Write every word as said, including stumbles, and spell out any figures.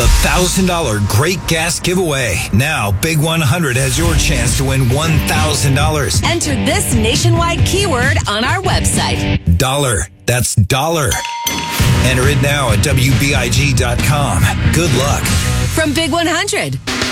The one thousand dollars Great Gas Giveaway. Now, Big one hundred has your chance to win one thousand dollars. Enter this nationwide keyword on our website. Dollar. That's dollar. Enter it now at W B I G dot com. Good luck. From Big one hundred.